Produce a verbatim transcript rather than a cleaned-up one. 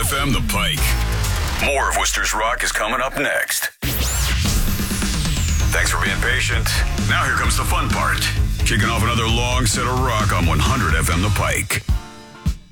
F M The Pike. More of Worcester's Rock is coming up next. Thanks for being patient. Now here comes the fun part. Kicking off another long set of rock on one hundred F M The Pike.